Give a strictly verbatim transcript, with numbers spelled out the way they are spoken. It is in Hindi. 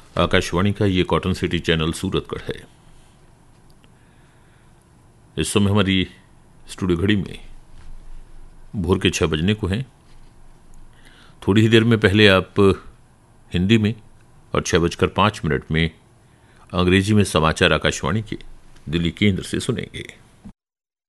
आकाशवाणी का ये कॉटन सिटी चैनल सूरतगढ़ है। इस समय हमारी स्टूडियो घड़ी में भोर के छः बजने को हैं। थोड़ी ही देर में पहले आप हिंदी में और छः बजकर पाँच मिनट में अंग्रेजी में समाचार आकाशवाणी के दिल्ली केंद्र से सुनेंगे।